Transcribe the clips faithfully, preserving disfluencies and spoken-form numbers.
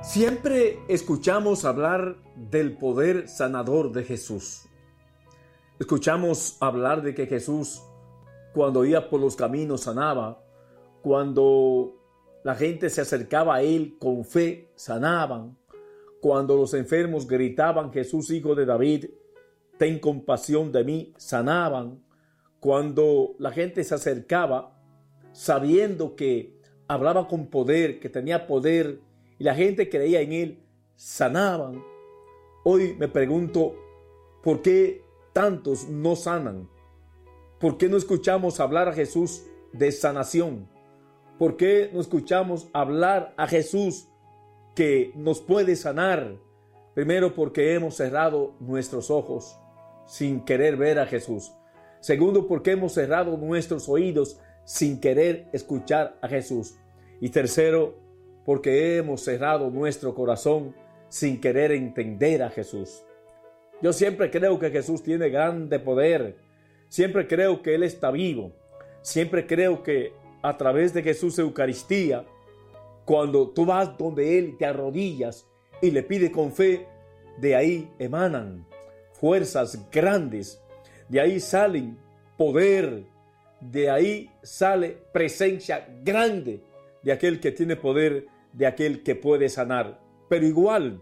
Siempre escuchamos hablar del poder sanador de Jesús. Escuchamos hablar de que Jesús, cuando iba por los caminos, sanaba. Cuando la gente se acercaba a Él con fe, sanaban. Cuando los enfermos gritaban, Jesús, Hijo de David, ten compasión de mí, sanaban. Cuando la gente se acercaba, sabiendo que hablaba con poder, que tenía poder, y la gente creía en Él, sanaban. Hoy me pregunto, ¿por qué tantos no sanan? ¿Por qué no escuchamos hablar a Jesús de sanación? ¿Por qué no escuchamos hablar a Jesús que nos puede sanar? Primero, porque hemos cerrado nuestros ojos sin querer ver a Jesús. Segundo, porque hemos cerrado nuestros oídos sin querer escuchar a Jesús. Y tercero, porque hemos cerrado nuestro corazón sin querer entender a Jesús. Yo siempre creo que Jesús tiene grande poder. Siempre creo que Él está vivo. Siempre creo que a través de Jesús Eucaristía, cuando tú vas donde Él, te arrodillas y le pides con fe, de ahí emanan fuerzas grandes. De ahí salen poder. De ahí sale presencia grande de aquel que tiene poder, de aquel que puede sanar. Pero igual,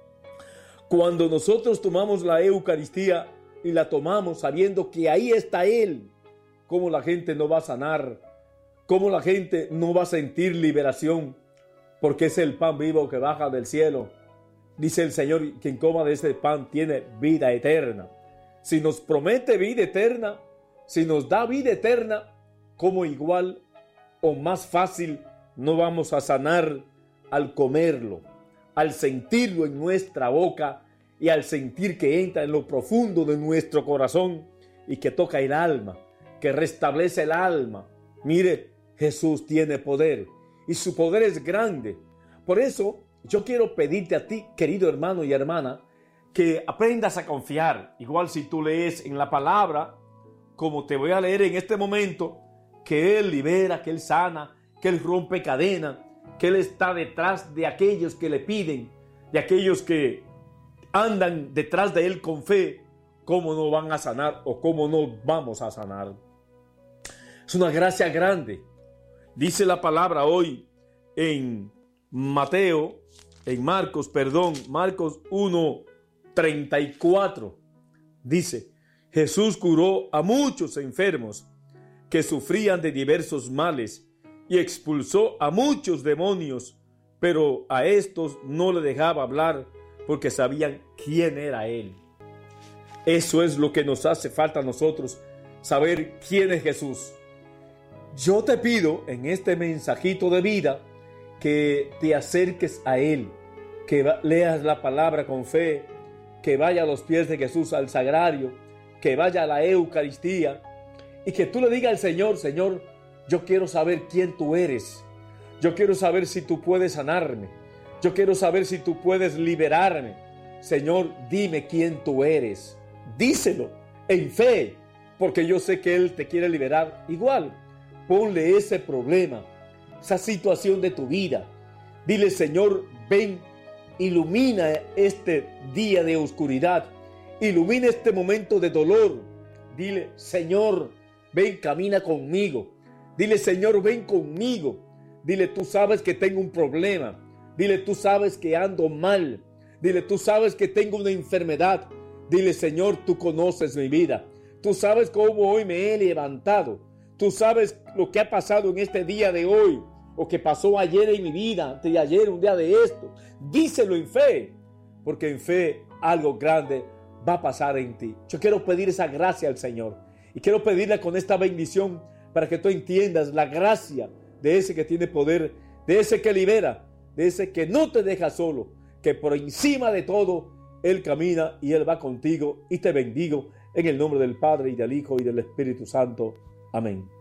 cuando nosotros tomamos la Eucaristía y la tomamos sabiendo que ahí está Él, ¿cómo la gente no va a sanar? ¿Cómo la gente no va a sentir liberación? Porque es el pan vivo que baja del cielo. Dice el Señor, quien coma de este pan tiene vida eterna. Si nos promete vida eterna, si nos da vida eterna, ¿cómo igual o más fácil no vamos a sanar al comerlo, al sentirlo en nuestra boca y al sentir que entra en lo profundo de nuestro corazón y que toca el alma, que restablece el alma? Mire, Jesús tiene poder y su poder es grande. Por eso yo quiero pedirte a ti, querido hermano y hermana, que aprendas a confiar. Igual si tú lees en la palabra, como te voy a leer en este momento, que Él libera, que Él sana, que Él rompe cadena, que Él está detrás de aquellos que le piden, de aquellos que andan detrás de Él con fe. ¿Cómo no van a sanar o cómo no vamos a sanar? Es una gracia grande. Dice la palabra hoy en Mateo, en Marcos, perdón, Marcos uno, treinta y cuatro. Dice, Jesús curó a muchos enfermos que sufrían de diversos males y expulsó a muchos demonios, pero a estos no le dejaba hablar porque sabían quién era Él. Eso es lo que nos hace falta a nosotros, saber quién es Jesús. Yo te pido en este mensajito de vida que te acerques a Él, que leas la palabra con fe, que vaya a los pies de Jesús al sagrario, que vaya a la Eucaristía y que tú le digas al Señor, Señor, yo quiero saber quién tú eres. Yo quiero saber si tú puedes sanarme. Yo quiero saber si tú puedes liberarme. Señor, dime quién tú eres. Díselo en fe, porque yo sé que Él te quiere liberar. Igual, ponle ese problema, esa situación de tu vida. Dile, Señor, ven, ilumina este día de oscuridad. Ilumina este momento de dolor. Dile, Señor, ven, camina conmigo. Dile, Señor, ven conmigo. Dile, tú sabes que tengo un problema. Dile, tú sabes que ando mal. Dile, tú sabes que tengo una enfermedad. Dile, Señor, tú conoces mi vida. Tú sabes cómo hoy me he levantado. Tú sabes lo que ha pasado en este día de hoy, o que pasó ayer en mi vida, antes de ayer, un día de esto. Díselo en fe, porque en fe algo grande va a pasar en ti. Yo quiero pedir esa gracia al Señor y quiero pedirle con esta bendición para que tú entiendas la gracia de ese que tiene poder, de ese que libera, de ese que no te deja solo, que por encima de todo Él camina y Él va contigo. Y te bendigo en el nombre del Padre y del Hijo y del Espíritu Santo. Amén.